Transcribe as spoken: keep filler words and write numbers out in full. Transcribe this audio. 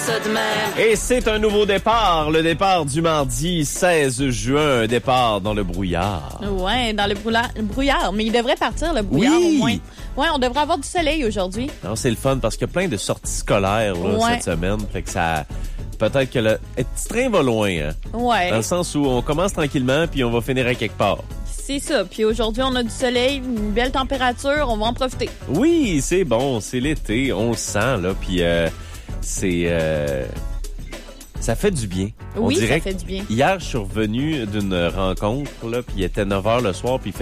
ça de même. Et c'est un nouveau départ, le départ du mardi seize juin, un départ dans le brouillard. Ouais, dans le broula- brouillard, mais il devrait partir le brouillard Oui. au moins. Ouais, on devrait avoir du soleil aujourd'hui. Non, c'est le fun parce qu'il y a plein de sorties scolaires là, Ouais. cette semaine, fait que ça peut-être que le, le petit train va loin, hein, Ouais. dans le sens où on commence tranquillement puis on va finir à quelque part. C'est ça. Puis aujourd'hui, on a du soleil, une belle température, on va en profiter. Oui, c'est bon, c'est l'été, on le sent là, puis euh, c'est euh, ça fait du bien. On Oui, dirait ça fait du bien. que hier, je suis revenu d'une rencontre là, puis il était neuf heures le soir, puis il